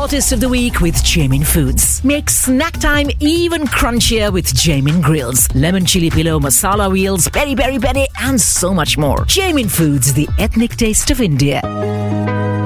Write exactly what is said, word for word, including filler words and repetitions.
Hottest of the week with Jamin Foods. Make snack time even crunchier with Jamin Grills. Lemon chili pillow, masala wheels, peri peri peri, and so much more. Jamin Foods, the ethnic taste of India.